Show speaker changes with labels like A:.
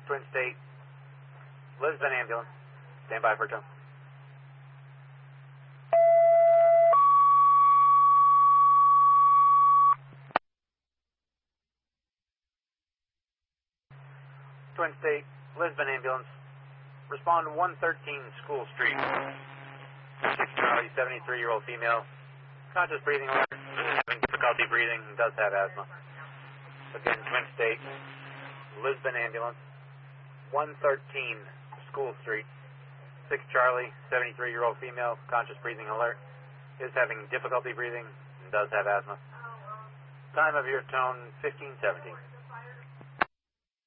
A: Twin State, Lisbon ambulance. Stand by for a tone. Twin State, Lisbon ambulance. Respond to 113 School Street. 6 Charlie, 73-year-old female. Conscious breathing alert. Having difficulty breathing. Does have asthma. Again, Twin State, Lisbon ambulance. 113 School Street. 6 Charlie, 73-year-old female. Conscious breathing alert. Is having difficulty breathing. Does have asthma. Time of your tone, 1517.